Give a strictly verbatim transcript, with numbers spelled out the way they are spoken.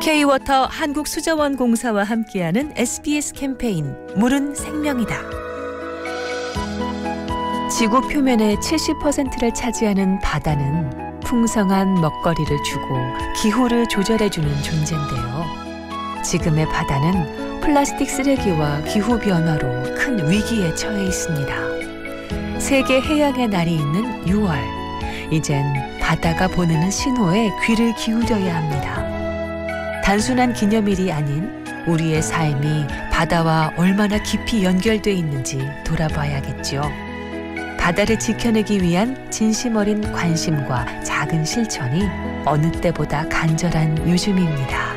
K-워터 한국수자원공사와 함께하는 에스비에스 캠페인 물은 생명이다. 지구 표면의 칠십 퍼센트를 차지하는 바다는 풍성한 먹거리를 주고 기후를 조절해주는 존재인데요. 지금의 바다는 플라스틱 쓰레기와 기후변화로 큰 위기에 처해 있습니다. 세계 해양의 날이 있는 유월, 이젠 바다가 보내는 신호에 귀를 기울여야 합니다. 단순한 기념일이 아닌 우리의 삶이 바다와 얼마나 깊이 연결돼 있는지 돌아봐야겠죠. 바다를 지켜내기 위한 진심 어린 관심과 작은 실천이 어느 때보다 간절한 요즘입니다.